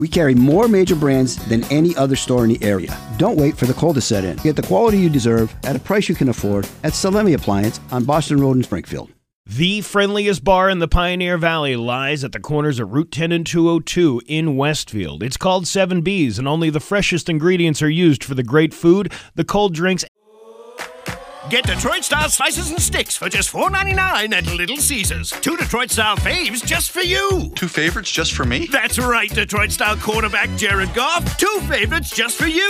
We carry more major brands than any other store in the area. Don't wait for the cold to set in. Get the quality you deserve at a price you can afford at Salemi Appliance on Boston Road in Springfield. The friendliest bar in the Pioneer Valley lies at the corners of Route 10 and 202 in Westfield. It's called 7B's, and only the freshest ingredients are used for the great food, the cold drinks. Get Detroit-style slices and sticks for just $4.99 at Little Caesars. 2 Detroit-style faves just for you. 2 favorites just for me? That's right, Detroit-style quarterback Jared Goff. 2 favorites just for you.